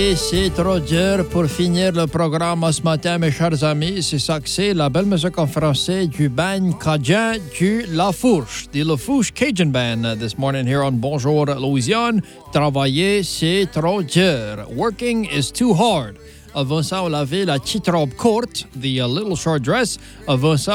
Et c'est trop dur pour finir le programme ce matin, mes chers amis. C'est ça que c'est, la belle musique en français du band cajun du Lafourche, the Lafourche Cajun Band. This morning here on Bonjour Louisiane. Travailler, c'est trop dur. Working is too hard. Avant ça, on avait la petite robe courte, the little short dress. Avant ça,